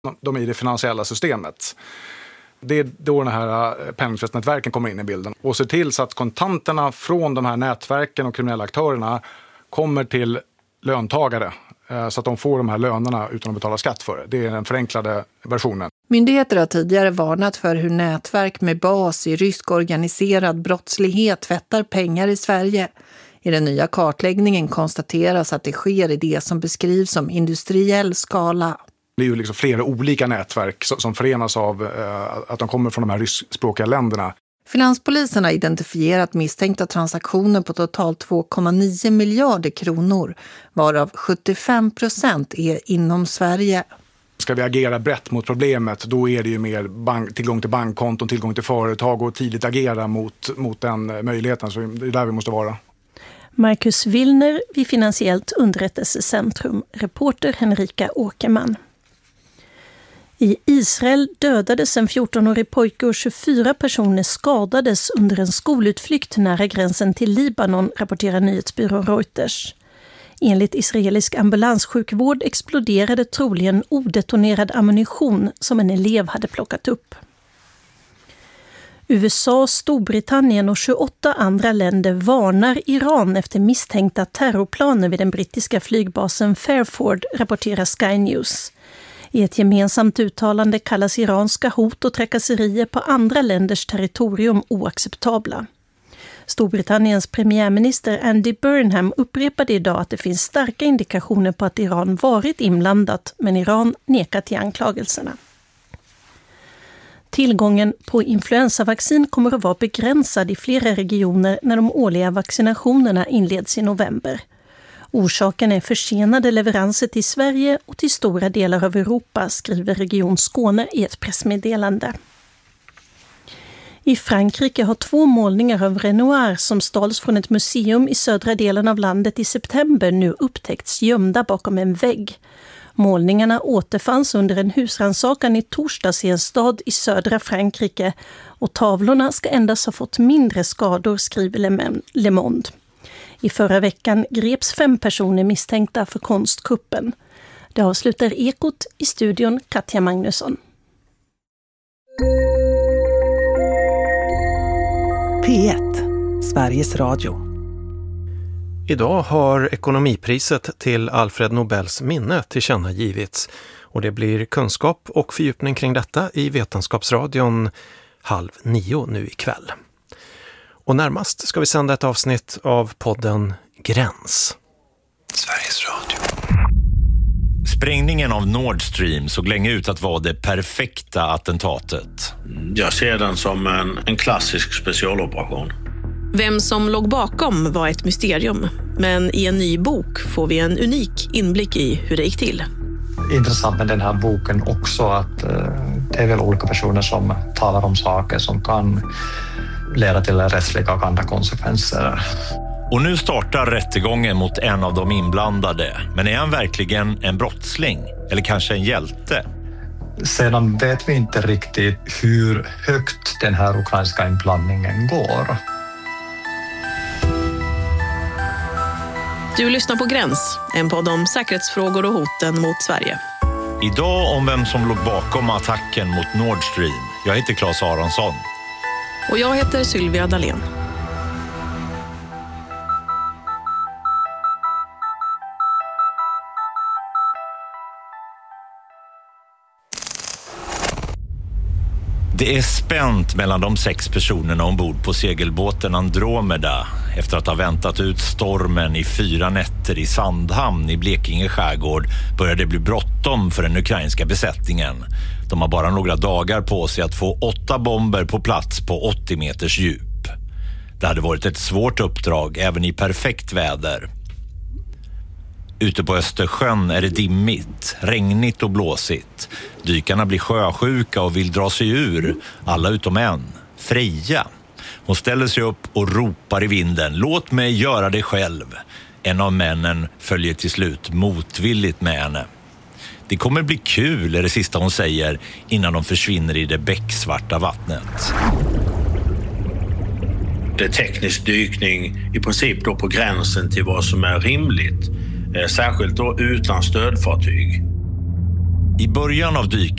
De är i det finansiella systemet. Det är då den här penningtvättnätverken kommer in i bilden och ser till så att kontanterna från de här nätverken och kriminella aktörerna kommer till löntagare så att de får de här lönerna utan att betala skatt för det. Det är den förenklade versionen. Myndigheter har tidigare varnat för hur nätverk med bas i rysk organiserad brottslighet tvättar pengar i Sverige. I den nya kartläggningen konstateras att det sker i det som beskrivs som industriell skala. Det är ju liksom flera olika nätverk som förenas av att de kommer från de här ryskspråkiga länderna. Finanspolisen har identifierat misstänkta transaktioner på totalt 2,9 miljarder kronor, varav 75% är inom Sverige. Ska vi agera brett mot problemet, då är det ju mer tillgång till bankkonton, tillgång till företag och tidigt agera mot den möjligheten. Så det är där vi måste vara. Marcus Willner vid Finansiellt underrättelsecentrum, reporter Henrika Åkerman. I Israel dödades en 14-årig pojke och 24 personer skadades under en skolutflykt nära gränsen till Libanon, rapporterar nyhetsbyrån Reuters. Enligt israelisk ambulanssjukvård exploderade troligen odetonerad ammunition som en elev hade plockat upp. USA, Storbritannien och 28 andra länder varnar Iran efter misstänkta terrorplaner vid den brittiska flygbasen Fairford, rapporterar Sky News. I ett gemensamt uttalande kallas iranska hot och trakasserier på andra länders territorium oacceptabla. Storbritanniens premiärminister Andy Burnham upprepade idag att det finns starka indikationer på att Iran varit inblandat, men Iran nekat till anklagelserna. Tillgången på influensavaccin kommer att vara begränsad i flera regioner när de årliga vaccinationerna inleds i november. Orsaken är försenade leveranser till Sverige och till stora delar av Europa, skriver Region Skåne i ett pressmeddelande. I Frankrike har 2 målningar av Renoir som stals från ett museum i södra delen av landet i september nu upptäckts gömda bakom en vägg. Målningarna återfanns under en husrannsakan i torsdags i en stad i södra Frankrike och tavlorna ska endast ha fått mindre skador, skriver Le Monde. I förra veckan greps 5 personer misstänkta för konstkuppen. Det avslutar Ekot, i studion Katja Magnusson. P1, Sveriges Radio. Idag har ekonomipriset till Alfred Nobels minne tillkännagivits och det blir kunskap och fördjupning kring detta i Vetenskapsradion 8:30 nu ikväll. Och närmast ska vi sända ett avsnitt av podden Gräns. Sveriges Radio. Sprängningen av Nord Stream såg länge ut att vara det perfekta attentatet. Jag ser den som en klassisk specialoperation. Vem som låg bakom var ett mysterium, men i en ny bok får vi en unik inblick i hur det gick till. Intressant med den här boken också att det är väl olika personer som talar om saker som kan leda till rättsliga och andra konsekvenser. Och nu startar rättegången mot en av de inblandade. Men är han verkligen en brottsling? Eller kanske en hjälte? Sedan vet vi inte riktigt hur högt den här ukrainska inblandningen går. Du lyssnar på Gräns, en podd om säkerhetsfrågor och hoten mot Sverige. Idag om vem som låg bakom attacken mot Nord Stream. Jag heter Claes Aronsson. Och jag heter Sylvia Dalén. Det är spänt mellan de 6 personerna ombord på segelbåten Andromeda efter att ha väntat ut stormen i 4 nätter i Sandhamn i Blekinge skärgård börjar det bli bråttom för den ukrainska besättningen. De har bara några dagar på sig att få 8 bomber på plats på 80 meters djup. Det hade varit ett svårt uppdrag även i perfekt väder. Ute på Östersjön är det dimmigt, regnigt och blåsigt. Dykarna blir sjösjuka och vill dra sig ur, alla utom en, Freja. Hon ställer sig upp och ropar i vinden, låt mig göra det själv. En av männen följer till slut motvilligt med henne. Det kommer bli kul, är det sista hon säger innan de försvinner i det becksvarta vattnet. Det är teknisk dykning i princip då på gränsen till vad som är rimligt. Särskilt då utan stödfartyg. I början av dykandet